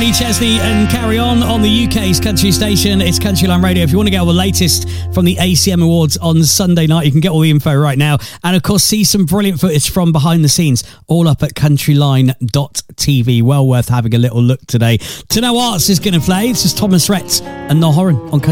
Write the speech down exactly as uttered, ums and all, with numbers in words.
Kenny Chesney and Carry On on the U K's country station. It's Countryline Radio. If you want to get all the latest from the A C M Awards on Sunday night, you can get all the info right now. And of course, see some brilliant footage from behind the scenes, all up at countryline dot t v. Well worth having a little look today. To Know Arts is going to play. It's just Thomas Rhett and The Horan on Countryline.